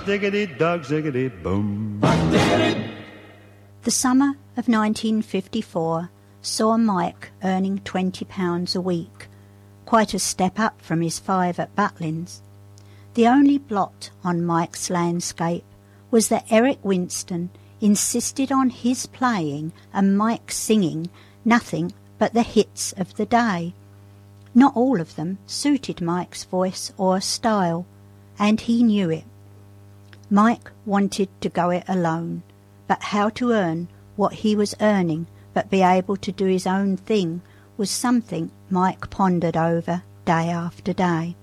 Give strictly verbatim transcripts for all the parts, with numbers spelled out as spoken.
Diggity-dog, ziggity-boom. The summer of nineteen fifty-four saw Mike earning twenty pounds a week, quite a step up from his five at Butlins. The only blot on Mike's landscape was that Eric Winston insisted on his playing and Mike singing nothing but the hits of the day. Not all of them suited Mike's voice or style, and he knew it. Mike wanted to go it alone, but how to earn what he was earning but be able to do his own thing was something Mike pondered over day after day.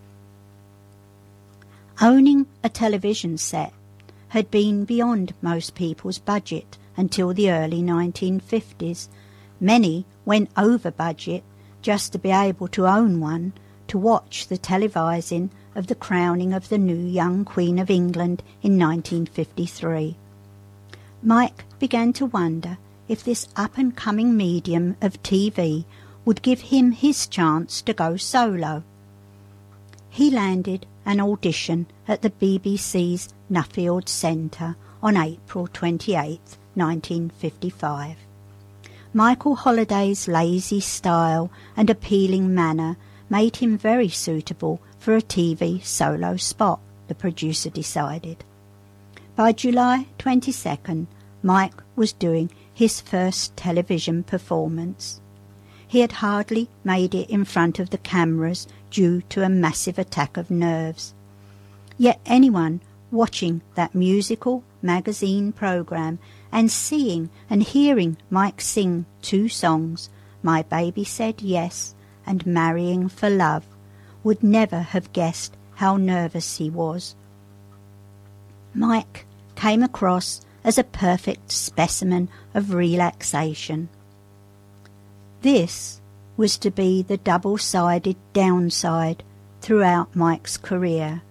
Owning a television set had been beyond most people's budget until the early nineteen fifties. Many went over budget just to be able to own one, to watch the televising of the crowning of the new young Queen of England in nineteen fifty-three. Mike began to wonder if this up-and-coming medium of T V would give him his chance to go solo. He landed an audition at the B B C's Nuffield Centre on April twenty-eighth, nineteen fifty-five. Michael Holliday's lazy style and appealing manner made him very suitable for a T V solo spot, the producer decided. By July twenty-second, Mike was doing his first television performance. He had hardly made it in front of the cameras due to a massive attack of nerves. Yet anyone watching that musical magazine program and seeing and hearing Mike sing two songs, My Baby Said Yes and Marrying for Love, would never have guessed how nervous he was. Mike came across as a perfect specimen of relaxation. This was to be the double-sided downside throughout Mike's career.